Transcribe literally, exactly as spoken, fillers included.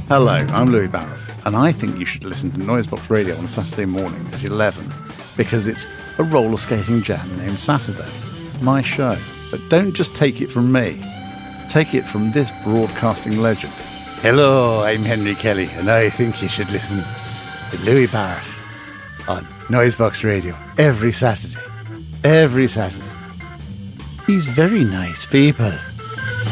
Hello, I'm Louis Barrow, and I think you should listen to Noisebox Radio on a Saturday morning at eleven, because it's a roller skating jam named Saturday, my show. But don't just take it from me, take it from this broadcasting legend. Hello, I'm Henry Kelly, and I think you should listen to Louis Barrow on Noisebox Radio every Saturday, every Saturday. He's very nice people.